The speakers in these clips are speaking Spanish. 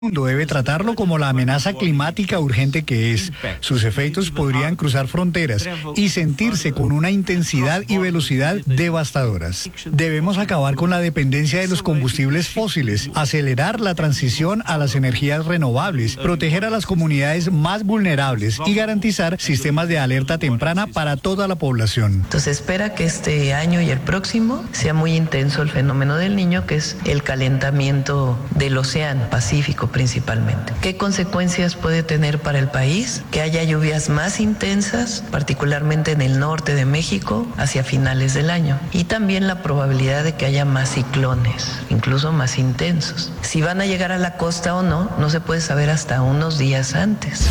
mundo debe tratarlo como la amenaza climática urgente que es. Sus efectos podrían cruzar fronteras y sentirse con una intensidad y velocidad devastadoras. Debemos acabar con la dependencia de los combustibles fósiles, acelerar la transición a las energías renovables, proteger a las comunidades más vulnerables y garantizar sistemas de alerta temprana para toda la población. Entonces espera que este año y el próximo sea muy intenso el fenómeno del Niño, que es el calentamiento del océano Pacífico principalmente. ¿Qué consecuencias puede tener para el país? Que haya lluvias más intensas, particularmente en el norte de México, hacia finales del año. Y también la probabilidad de que haya más ciclones, incluso más intensos. Si van a llegar a la costa o no, no se puede saber hasta unos días antes.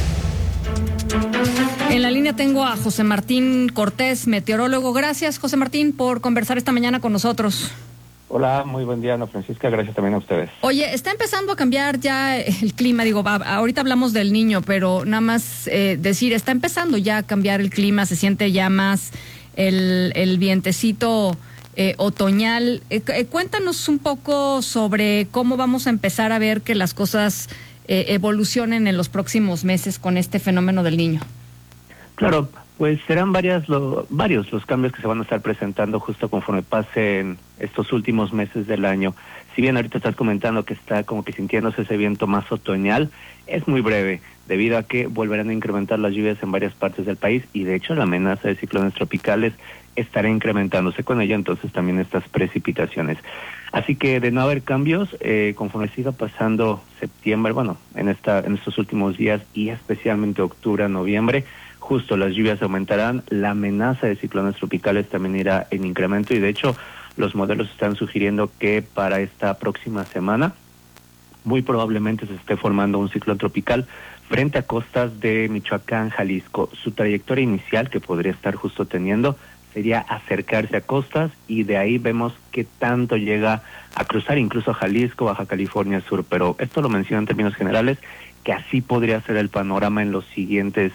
En la línea tengo a José Martín Cortés, meteorólogo. Gracias, José Martín, por conversar esta mañana con nosotros. Hola, muy buen día, Ana Francisca, gracias también a ustedes. Oye, está empezando a cambiar ya el clima, ahorita hablamos del Niño, pero nada más decir, está empezando ya a cambiar el clima, se siente ya más el vientecito otoñal. Cuéntanos un poco sobre cómo vamos a empezar a ver que las cosas evolucionen en los próximos meses con este fenómeno del Niño. Claro, pues serán varios los cambios que se van a estar presentando justo conforme pasen estos últimos meses del año. Si bien ahorita estás comentando que está como que sintiéndose ese viento más otoñal, es muy breve, debido a que volverán a incrementar las lluvias en varias partes del país y de hecho la amenaza de ciclones tropicales estará incrementándose con ello, entonces también estas precipitaciones. Así que de no haber cambios, conforme siga pasando septiembre, en estos últimos días y especialmente octubre, noviembre, justo las lluvias aumentarán, la amenaza de ciclones tropicales también irá en incremento y de hecho los modelos están sugiriendo que para esta próxima semana muy probablemente se esté formando un ciclón tropical frente a costas de Michoacán, Jalisco. Su trayectoria inicial que podría estar justo teniendo sería acercarse a costas y de ahí vemos qué tanto llega a cruzar incluso Jalisco, Baja California Sur, pero esto lo menciono en términos generales, que así podría ser el panorama en las siguientes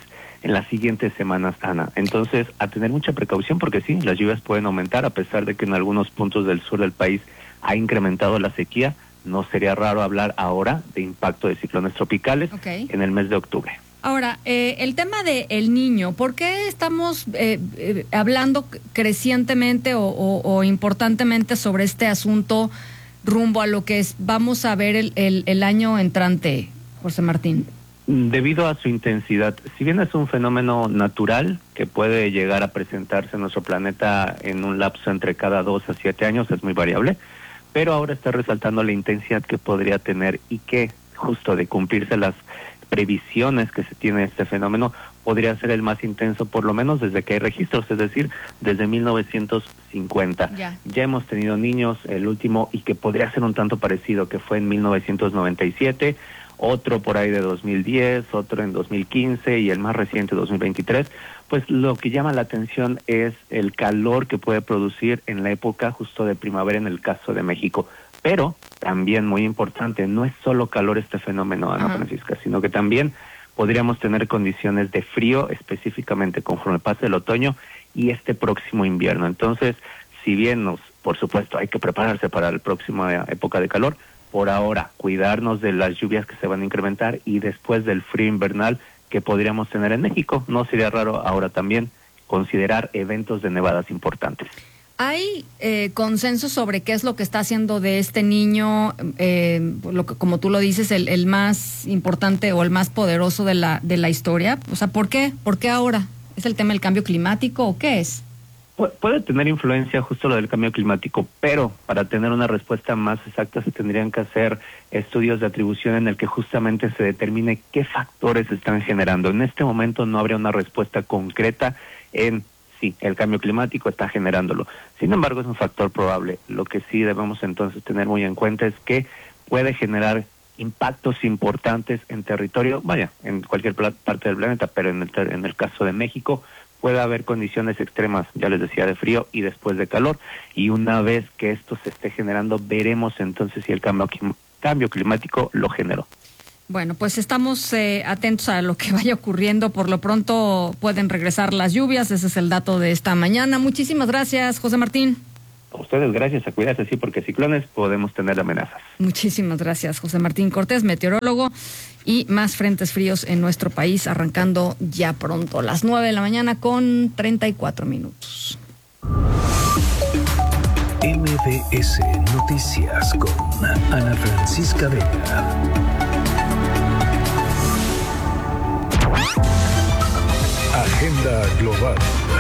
semanas, Ana. Entonces, a tener mucha precaución porque sí, las lluvias pueden aumentar, a pesar de que en algunos puntos del sur del país ha incrementado la sequía, no sería raro hablar ahora de impacto de ciclones tropicales en el mes de octubre. Ahora, el tema de El Niño, ¿por qué estamos hablando crecientemente o importantemente sobre este asunto rumbo a lo que vamos a ver el año entrante, José Martín? Debido a su intensidad, si bien es un fenómeno natural que puede llegar a presentarse en nuestro planeta en un lapso entre cada 2 a 7 años, es muy variable, pero ahora está resaltando la intensidad que podría tener y que, justo de cumplirse las previsiones que se tiene de este fenómeno, podría ser el más intenso, por lo menos desde que hay registros, es decir, desde 1950. Ya hemos tenido niños, el último, y que podría ser un tanto parecido, que fue en 1997, otro por ahí de 2010, otro en 2015 y el más reciente 2023, pues lo que llama la atención es el calor que puede producir en la época justo de primavera en el caso de México. Pero también muy importante, no es solo calor este fenómeno, Ana Francisca, sino que también podríamos tener condiciones de frío específicamente conforme pase el otoño y este próximo invierno. Entonces, si bien por supuesto hay que prepararse para la próxima época de calor, por ahora, cuidarnos de las lluvias que se van a incrementar y después del frío invernal que podríamos tener en México. No sería raro ahora también considerar eventos de nevadas importantes. ¿Hay consenso sobre qué es lo que está haciendo de este niño, como tú lo dices, el más importante o el más poderoso de la historia? O sea, ¿por qué? ¿Por qué ahora? ¿Es el tema del cambio climático o qué es? Puede tener influencia justo lo del cambio climático, pero para tener una respuesta más exacta se tendrían que hacer estudios de atribución en el que justamente se determine qué factores están generando. En este momento no habría una respuesta concreta en sí, el cambio climático está generándolo. Sin embargo, es un factor probable. Lo que sí debemos entonces tener muy en cuenta es que puede generar impactos importantes en territorio, en cualquier parte del planeta, pero en el caso de México, puede haber condiciones extremas, ya les decía, de frío y después de calor, y una vez que esto se esté generando, veremos entonces si el cambio climático lo generó. Bueno, pues estamos atentos a lo que vaya ocurriendo. Por lo pronto pueden regresar las lluvias, ese es el dato de esta mañana. Muchísimas gracias, José Martín. a ustedes, gracias, a cuidarse, sí, porque ciclones podemos tener amenazas. Muchísimas gracias, José Martín Cortés, meteorólogo, y más frentes fríos en nuestro país, arrancando ya pronto, las 9:34 a.m. MBS Noticias con Ana Francisca Vega. Agenda global.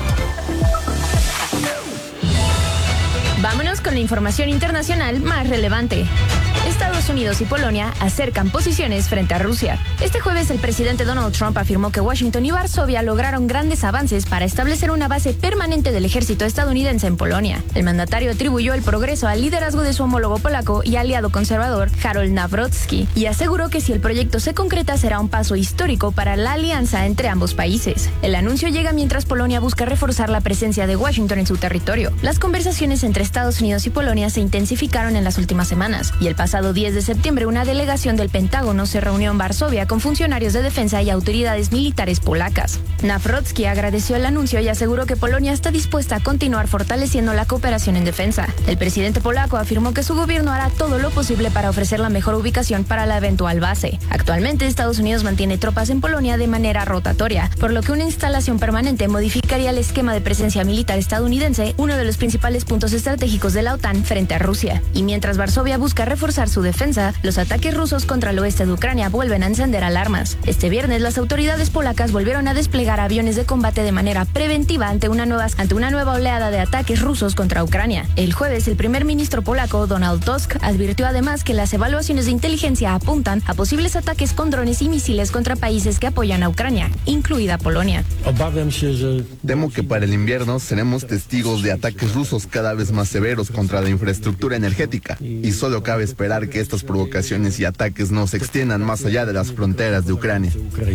Vámonos con la información internacional más relevante. Estados Unidos y Polonia acercan posiciones frente a Rusia. Este jueves el presidente Donald Trump afirmó que Washington y Varsovia lograron grandes avances para establecer una base permanente del ejército estadounidense en Polonia. El mandatario atribuyó el progreso al liderazgo de su homólogo polaco y aliado conservador, Karol Nawrocki, y aseguró que si el proyecto se concreta será un paso histórico para la alianza entre ambos países. El anuncio llega mientras Polonia busca reforzar la presencia de Washington en su territorio. Las conversaciones entre Estados Unidos y Polonia se intensificaron en las últimas semanas, y el pasado 10 de septiembre una delegación del Pentágono se reunió en Varsovia con funcionarios de defensa y autoridades militares polacas. Nawrocki agradeció el anuncio y aseguró que Polonia está dispuesta a continuar fortaleciendo la cooperación en defensa. El presidente polaco afirmó que su gobierno hará todo lo posible para ofrecer la mejor ubicación para la eventual base. Actualmente Estados Unidos mantiene tropas en Polonia de manera rotatoria, por lo que una instalación permanente modificaría el esquema de presencia militar estadounidense, uno de los principales puntos estratégicos de la OTAN frente a Rusia. Y mientras Varsovia busca reforzar su defensa, los ataques rusos contra el oeste de Ucrania vuelven a encender alarmas. Este viernes las autoridades polacas volvieron a desplegar aviones de combate de manera preventiva ante una nueva oleada de ataques rusos contra Ucrania. El jueves el primer ministro polaco Donald Tusk advirtió además que las evaluaciones de inteligencia apuntan a posibles ataques con drones y misiles contra países que apoyan a Ucrania, incluida Polonia. Temo que para el invierno seremos testigos de ataques rusos cada vez más severos contra la infraestructura energética, y solo cabe esperar que estas provocaciones y ataques no se extiendan más allá de las fronteras de Ucrania.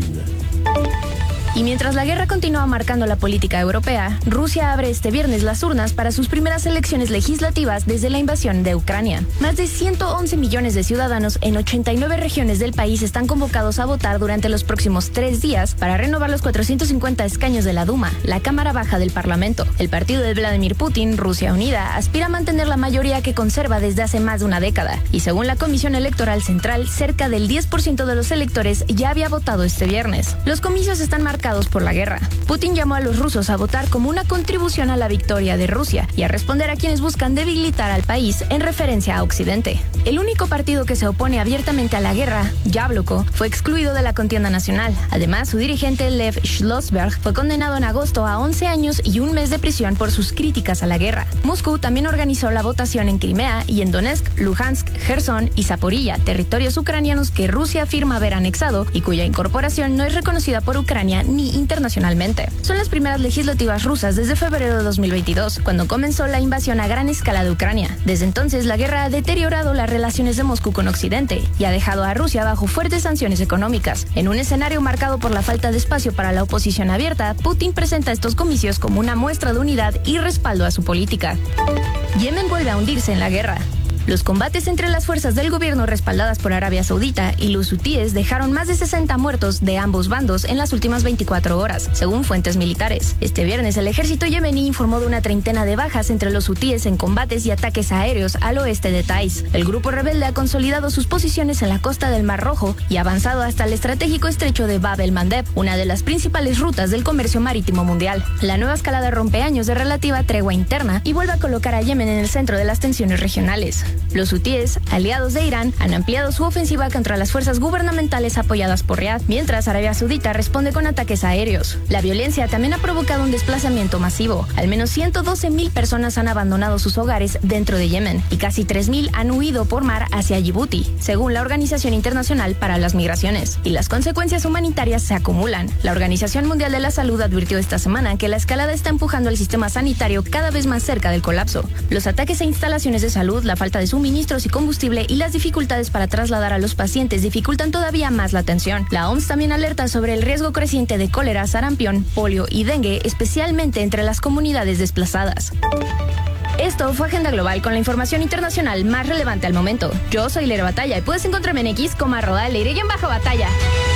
Y mientras la guerra continúa marcando la política europea, Rusia abre este viernes las urnas para sus primeras elecciones legislativas desde la invasión de Ucrania. Más de 111 millones de ciudadanos en 89 regiones del país están convocados a votar durante los próximos 3 días para renovar los 450 escaños de la Duma, la Cámara Baja del Parlamento. El partido de Vladimir Putin, Rusia Unida, aspira a mantener la mayoría que conserva desde hace más de una década. Y según la Comisión Electoral Central, cerca del 10% de los electores ya había votado este viernes. Los comicios están marcados por la guerra. Putin llamó a los rusos a votar como una contribución a la victoria de Rusia y a responder a quienes buscan debilitar al país en referencia a Occidente. El único partido que se opone abiertamente a la guerra, Yabloko, fue excluido de la contienda nacional. Además, su dirigente Lev Schlossberg fue condenado en agosto a 11 años y 1 mes de prisión por sus críticas a la guerra. Moscú también organizó la votación en Crimea y en Donetsk, Luhansk, Gerson y Zaporilla, territorios ucranianos que Rusia afirma haber anexado y cuya incorporación no es reconocida por Ucrania ni internacionalmente. Son las primeras legislativas rusas desde febrero de 2022, cuando comenzó la invasión a gran escala de Ucrania. Desde entonces, la guerra ha deteriorado las relaciones de Moscú con Occidente y ha dejado a Rusia bajo fuertes sanciones económicas. En un escenario marcado por la falta de espacio para la oposición abierta, Putin presenta estos comicios como una muestra de unidad y respaldo a su política. Yemen vuelve a hundirse en la guerra. Los combates entre las fuerzas del gobierno respaldadas por Arabia Saudita y los hutíes dejaron más de 60 muertos de ambos bandos en las últimas 24 horas, según fuentes militares. Este viernes el ejército yemení informó de una treintena de bajas entre los hutíes en combates y ataques aéreos al oeste de Taiz. El grupo rebelde ha consolidado sus posiciones en la costa del Mar Rojo y avanzado hasta el estratégico estrecho de Bab el-Mandeb, una de las principales rutas del comercio marítimo mundial. La nueva escalada rompe años de relativa tregua interna y vuelve a colocar a Yemen en el centro de las tensiones regionales. Los hutíes, aliados de Irán, han ampliado su ofensiva contra las fuerzas gubernamentales apoyadas por Riad, mientras Arabia Saudita responde con ataques aéreos. La violencia también ha provocado un desplazamiento masivo. Al menos 112,000 personas han abandonado sus hogares dentro de Yemen y casi 3,000 han huido por mar hacia Djibouti, según la Organización Internacional para las Migraciones. Y las consecuencias humanitarias se acumulan. La Organización Mundial de la Salud advirtió esta semana que la escalada está empujando al sistema sanitario cada vez más cerca del colapso. Los ataques a instalaciones de salud, la falta de suministros y combustible y las dificultades para trasladar a los pacientes dificultan todavía más la atención. La OMS también alerta sobre el riesgo creciente de cólera, sarampión, polio y dengue, especialmente entre las comunidades desplazadas. Esto fue Agenda Global con la información internacional más relevante al momento. Yo soy Lera Batalla y puedes encontrarme en X como @Leire_Batalla.